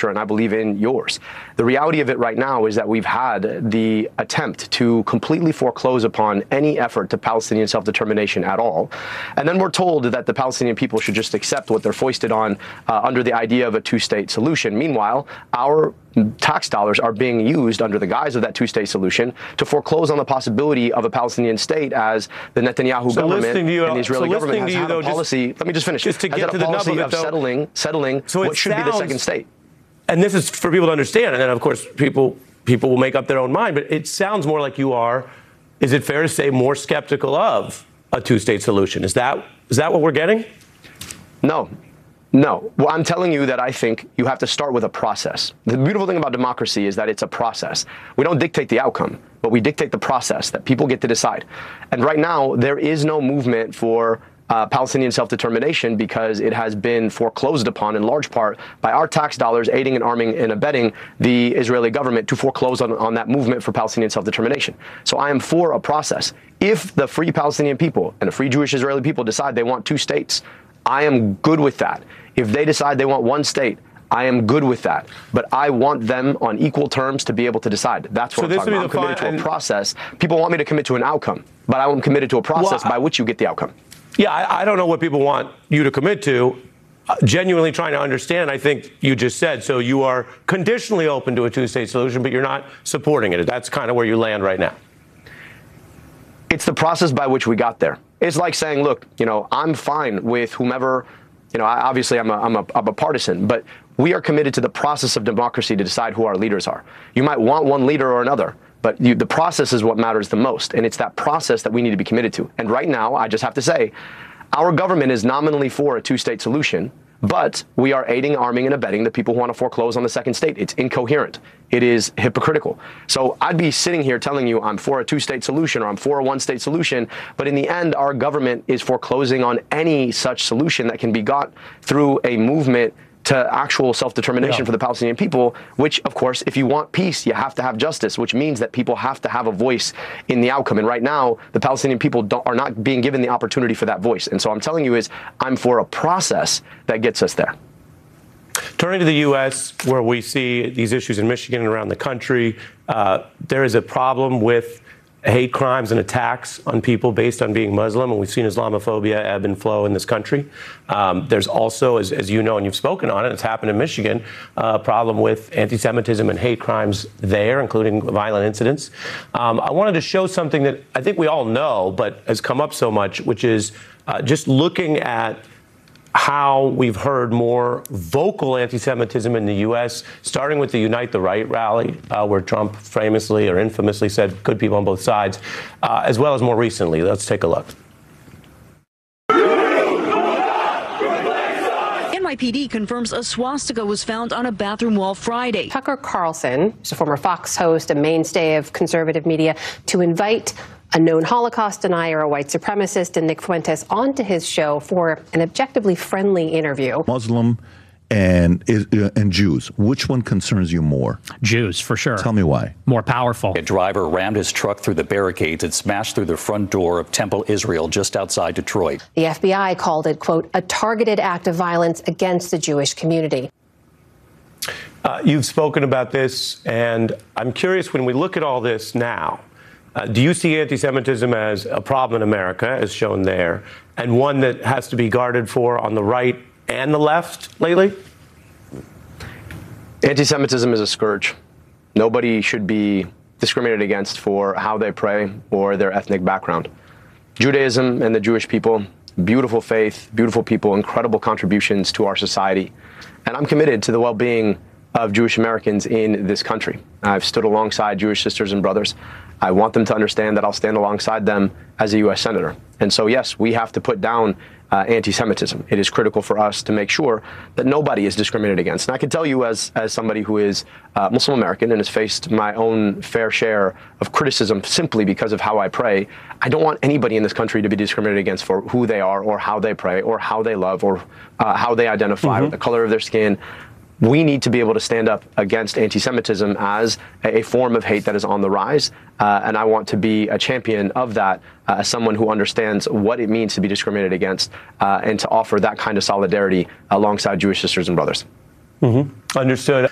future, and I believe in yours. The reality of it right now is that we've had the attempt to completely foreclose upon any effort to Palestinian self-determination at all. And then we're told that the Palestinian people should just accept what they're foisted on under the idea of a two-state solution. Meanwhile, our tax dollars are being used under the guise of that two-state solution to foreclose on the possibility of a Palestinian state, as the Netanyahu government and the Israeli government has had a policy. Let me just finish. Just to get to the nub of it, settling what should be the second state. And this is for people to understand. And then, of course, people will make up their own mind. But it sounds more like you are, is it fair to say, more skeptical of a two-state solution? Is that what we're getting? No. No. Well, I'm telling you that I think you have to start with a process. The beautiful thing about democracy is that it's a process. We don't dictate the outcome, but we dictate the process that people get to decide. And right now, there is no movement for Palestinian self-determination because it has been foreclosed upon in large part by our tax dollars aiding and arming and abetting the Israeli government to foreclose on that movement for Palestinian self-determination. So I am for a process. If the free Palestinian people and the free Jewish Israeli people decide they want two states, I am good with that. If they decide they want one state, I am good with that. But I want them on equal terms to be able to decide. That's what I'm talking about. I'm committed to a process. People want me to commit to an outcome, but I am committed to a process by which you get the outcome. Yeah, I don't know what people want you to commit to. Genuinely trying to understand, I think you just said, so you are conditionally open to a two-state solution, but you're not supporting it. That's kind of where you land right now. It's the process by which we got there. It's like saying, look, I'm fine with whomever, obviously I'm a partisan, but we are committed to the process of democracy to decide who our leaders are. You might want one leader or another, but the process is what matters the most. And it's that process that we need to be committed to. And right now, I just have to say, our government is nominally for a two-state solution, but we are aiding, arming, and abetting the people who want to foreclose on the second state. It's incoherent. It is hypocritical. So I'd be sitting here telling you I'm for a two-state solution or I'm for a one-state solution, but in the end, our government is foreclosing on any such solution that can be got through a movement to actual self-determination for the Palestinian people, which, of course, if you want peace, you have to have justice, which means that people have to have a voice in the outcome. And right now, the Palestinian people are not being given the opportunity for that voice. And so I'm telling you I'm for a process that gets us there. Turning to the U.S., where we see these issues in Michigan and around the country, there is a problem with hate crimes and attacks on people based on being Muslim, and we've seen Islamophobia ebb and flow in this country. There's also, as you know, and you've spoken on it, it's happened in Michigan, a problem with anti-Semitism and hate crimes there, including violent incidents. I wanted to show something that I think we all know, but has come up so much, which is just looking at how we've heard more vocal anti-Semitism in the U.S., starting with the Unite the Right rally, where Trump famously or infamously said good people on both sides, as well as more recently. Let's take a look. NYPD confirms a swastika was found on a bathroom wall Friday. Tucker Carlson, who's a former Fox host, a mainstay of conservative media, to invite a known Holocaust denier, a white supremacist, and Nick Fuentes onto his show for an objectively friendly interview. Muslim and Jews, which one concerns you more? Jews, for sure. Tell me why. More powerful. A driver rammed his truck through the barricades and smashed through the front door of Temple Israel just outside Detroit. The FBI called it, quote, a targeted act of violence against the Jewish community. You've spoken about this, and I'm curious, when we look at all this now, do you see anti-Semitism as a problem in America, as shown there, and one that has to be guarded for on the right and the left lately? Anti-Semitism is a scourge. Nobody should be discriminated against for how they pray or their ethnic background. Judaism and the Jewish people, beautiful faith, beautiful people, incredible contributions to our society. And I'm committed to the well-being of Jewish Americans in this country. I've stood alongside Jewish sisters and brothers. I want them to understand that I'll stand alongside them as a U.S. Senator. And so, yes, we have to put down anti-Semitism. It is critical for us to make sure that nobody is discriminated against. And I can tell you, as somebody who is Muslim American and has faced my own fair share of criticism simply because of how I pray, I don't want anybody in this country to be discriminated against for who they are or how they pray or how they love or how they identify or the color of their skin. We need to be able to stand up against anti-Semitism as a form of hate that is on the rise. And I want to be a champion of that as someone who understands what it means to be discriminated against and to offer that kind of solidarity alongside Jewish sisters and brothers. Understood.